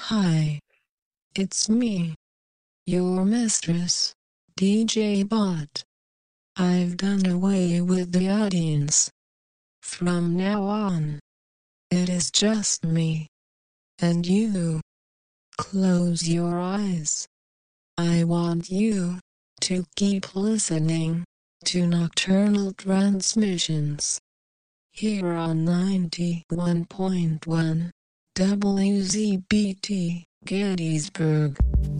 Hi, it's me, your mistress, DJ Bot. I've done away with the audience. From now on, it is just me and you. Close your eyes. I want you to keep listening to Nocturnal Transmissions here on 91.1 WZBT Gettysburg.